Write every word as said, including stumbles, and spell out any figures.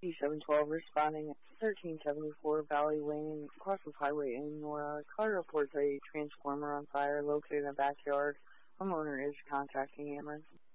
D seven twelve responding at thirteen seventy-four Valley Lane, Crossroads Highway in Nora. Car reports a transformer on fire located in the backyard. Homeowner is contacting Amherst.